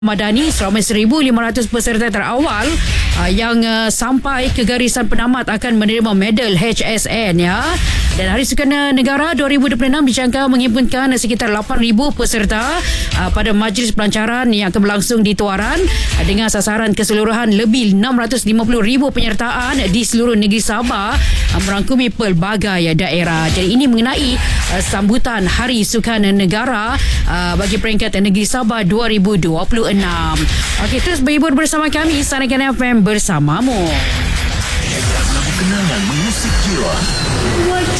Madani seramai 1,500 peserta terawal yang sampai ke garisan penamat akan menerima medal HSN ya. Dan Hari Sukan Negara 2026 dijangka menghimpunkan sekitar 8,000 peserta pada majlis pelancaran yang akan berlangsung di Tuaran dengan sasaran keseluruhan lebih 650,000 penyertaan di seluruh negeri Sabah merangkumi pelbagai daerah. Jadi ini mengenai sambutan Hari Sukan Negara bagi peringkat negeri Sabah 2026. Okey, terus berhibur bersama kami Sanakan FM bersamamu. Kenangan mengusik jiwa.